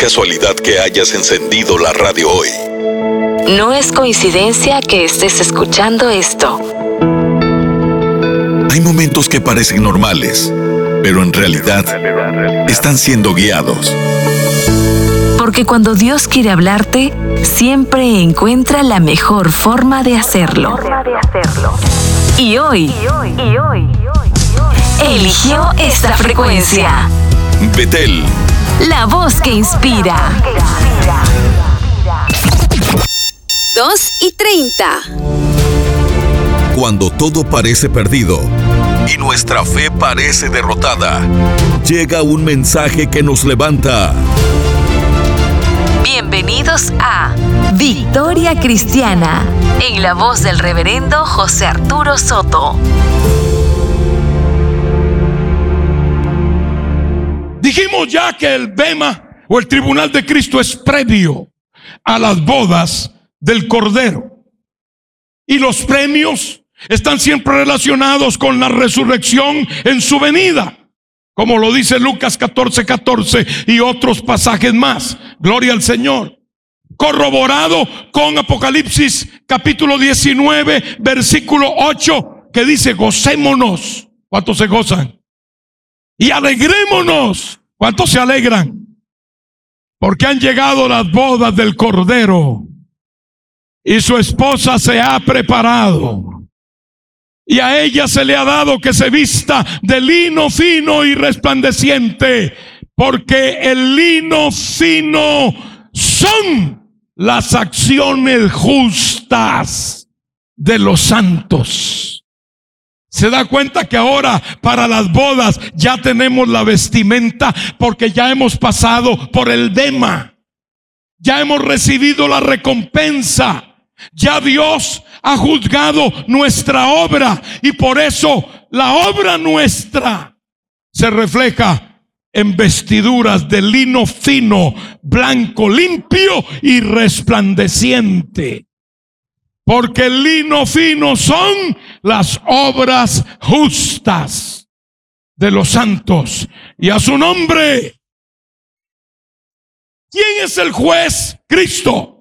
casualidad que hayas encendido la radio hoy. No es coincidencia que estés escuchando esto. Hay momentos que parecen normales, pero en realidad están siendo guiados. Porque cuando Dios quiere hablarte, siempre encuentra la mejor forma de hacerlo. Y hoy eligió esta frecuencia. Betel, la voz que inspira. 2:30. Cuando todo parece perdido y nuestra fe parece derrotada, llega un mensaje que nos levanta. Bienvenidos a Victoria Cristiana, en la voz del reverendo José Arturo Soto. Dijimos ya que el bema o el tribunal de Cristo es previo a las bodas del Cordero. Y los premios están siempre relacionados con la resurrección en su venida, como lo dice Lucas 14:14 y otros pasajes más. Gloria al Señor. Corroborado con Apocalipsis capítulo 19 versículo 8, que dice: gocémonos. ¿Cuántos se gozan? Y alegrémonos. ¿Cuántos se alegran? Porque han llegado las bodas del Cordero y su esposa se ha preparado. Y a ella se le ha dado que se vista de lino fino y resplandeciente, porque el lino fino son las acciones justas de los santos. ¿Se da cuenta que ahora para las bodas ya tenemos la vestimenta? Porque ya hemos pasado por el bema. Ya hemos recibido la recompensa. Ya Dios ha juzgado nuestra obra. Y por eso la obra nuestra se refleja en vestiduras de lino fino, blanco, limpio y resplandeciente. Porque el lino fino son las obras justas de los santos. Y a su nombre. ¿Quién es el juez? Cristo.